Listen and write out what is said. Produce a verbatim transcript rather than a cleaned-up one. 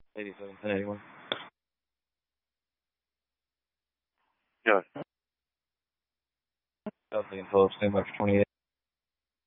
eighty-seven, ten eighty-one. Yeah. South Lake and Phillips, same by for twenty-eight.